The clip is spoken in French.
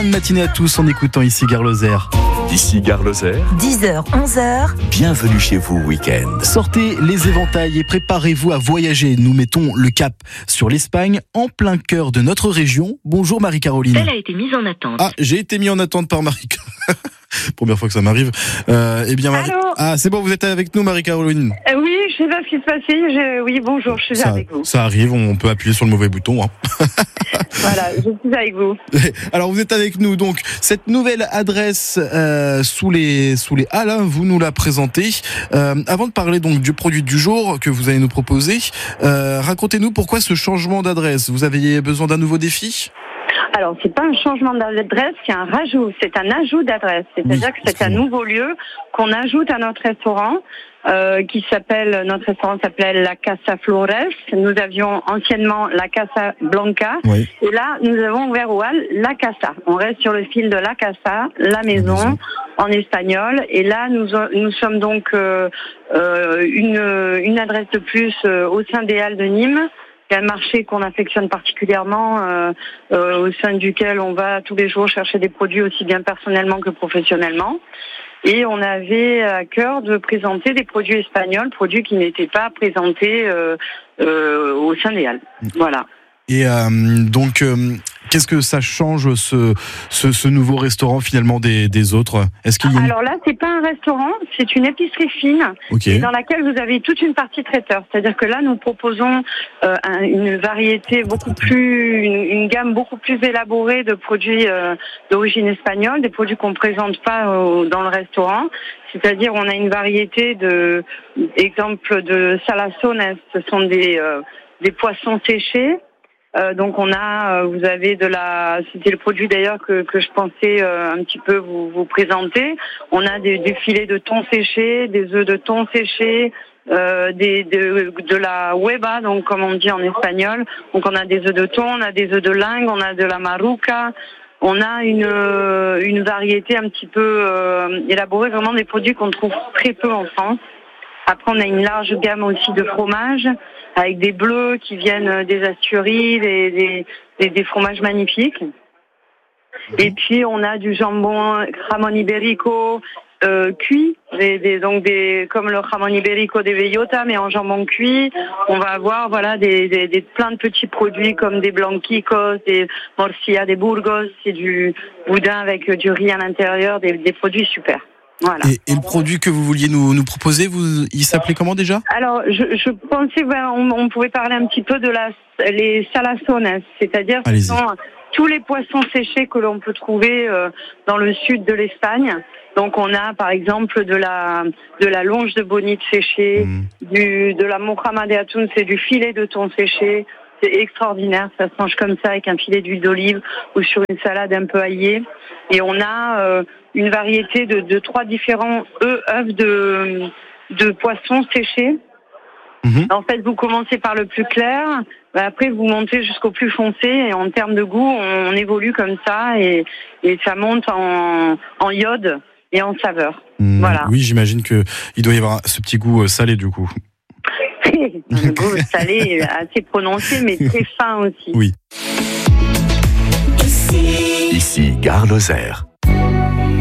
bonne matinée à tous en écoutant ici Gare Lozère. Ici Gare Lozère, 10h, 11h. bienvenue chez vous week-end. Sortez les éventails et préparez-vous à voyager. Nous mettons le cap sur l'Espagne, en plein cœur de notre région. Bonjour Marie-Caroline. Elle a été mise en attente. Ah, j'ai été mis en attente par Marie-Caroline. Première fois que ça m'arrive. Eh bien, Allô. Ah, c'est bon, vous êtes avec nous Marie-Caroline. Oui, je sais pas ce qui se passait. Oui, bonjour, je suis avec vous. Ça arrive, on peut appuyer sur le mauvais bouton. Hein. Voilà, je suis avec vous. Alors vous êtes avec nous, donc cette nouvelle adresse sous les halles, hein, vous nous la présentez. Avant de parler donc du produit du jour que vous allez nous proposer, racontez-nous pourquoi ce changement d'adresse. Vous aviez besoin d'un nouveau défi ? Alors, c'est pas un changement d'adresse, c'est un rajout, c'est un ajout d'adresse. C'est-à-dire que c'est un nouveau lieu qu'on ajoute à notre restaurant, notre restaurant s'appelle La Casa Flores. Nous avions anciennement La Casa Blanca. Oui. Et là, nous avons ouvert au hall La Casa. On reste sur le fil de La Casa, la maison, en espagnol. Et là, nous sommes donc une adresse de plus au sein des halles de Nîmes. C'est un marché qu'on affectionne particulièrement, au sein duquel on va tous les jours chercher des produits aussi bien personnellement que professionnellement. Et on avait à cœur de présenter des produits espagnols, produits qui n'étaient pas présentés au sein des halles. Voilà. Et donc, qu'est-ce que ça change ce nouveau restaurant finalement des autres ? Est-ce qu'il y a Alors là, c'est pas un restaurant, c'est une épicerie fine, Okay. dans laquelle vous avez toute une partie traiteur. C'est-à-dire que là, nous proposons une variété une gamme beaucoup plus élaborée de produits d'origine espagnole, des produits qu'on présente pas dans le restaurant. C'est-à-dire, on a une variété exemple de salazones, ce sont des poissons séchés. Donc vous avez c'était le produit d'ailleurs que je pensais un petit peu vous présenter. On a des filets de thon séchés, des œufs de thon séchés, de la hueva, donc comme on dit en espagnol. Donc on a des œufs de thon, on a des œufs de lingue, on a de la maruca. On a une variété un petit peu élaborée, vraiment des produits qu'on trouve très peu en France. Après, on a une large gamme aussi de fromages, avec des bleus qui viennent des Asturies, des fromages magnifiques. Et puis, on a du jambon jamón ibérico cuit, comme le jamón ibérico de Bellota, mais en jambon cuit. On va avoir plein de petits produits comme des blanquicos, des morcilla de Burgos, c'est du boudin avec du riz à l'intérieur, des produits super. Voilà. Et le produit que vous vouliez nous proposer, il s'appelait comment déjà ? Alors, je pensais on pouvait parler un petit peu de les salazones, c'est-à-dire que ce sont tous les poissons séchés que l'on peut trouver dans le sud de l'Espagne. Donc, on a par exemple de la longe de bonite séchée, de la mojama de atún, c'est du filet de thon séché. C'est extraordinaire, ça se mange comme ça avec un filet d'huile d'olive ou sur une salade un peu aillée. Et on a une variété de 3 différents œufs de poissons séchés. En fait, vous commencez par le plus clair, après vous montez jusqu'au plus foncé, et en termes de goût, on évolue comme ça, et ça monte en iode et en saveur. Voilà. Oui, j'imagine qu'il doit y avoir ce petit goût salé du coup. Un goût salé assez prononcé, mais très fin aussi. Oui. Ici Gare Lozère.